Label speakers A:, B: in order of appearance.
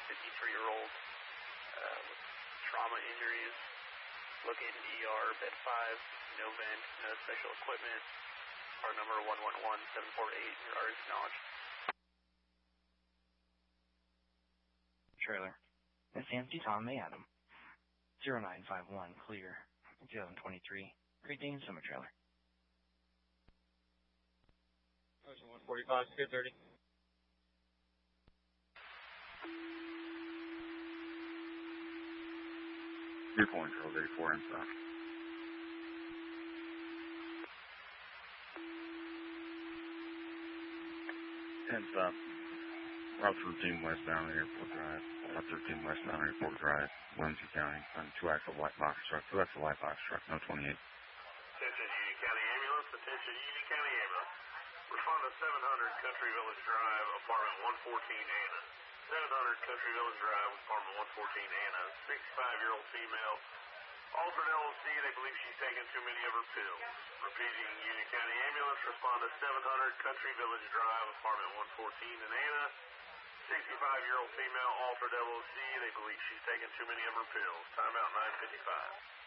A: 53-year-old with trauma injuries. Located ER, bed 5, no vent, no special equipment. Part number 111748, your RS acknowledged.
B: Trailer. Miss Nancy Tom May Adam. 0951, clear. 2023. Great Dane Summer Trailer.
C: Ocean 145, Skid 30.
D: Dearborn, Charles 84, and stop. 10 stop. Route 13 westbound Airport Drive. Route 13 westbound Airport Drive, Williamson County. On 2-axle white box truck. 2-axle white box truck, no 28.
E: Attention Union County Ambulance. Attention Union County Ambulance. Respond to 700 Country Village Drive, apartment 114 Anna. 700 Country Village Drive, apartment 114 Anna. 65-year-old female. Altered LOC, they believe she's taken too many of her pills. Repeating, Union County Ambulance, respond to 700 Country Village Drive, apartment 114 in Anna. 65-year-old female, altered LOC, they believe she's taken too many of her pills. Timeout 9:55.